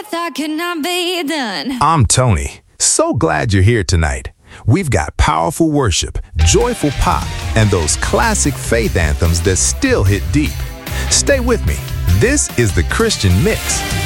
thought could not be done. I'm Tony. So glad you're here tonight. We've got powerful worship, joyful pop, and those classic faith anthems that still hit deep. Stay with me. This is the Christian Mix.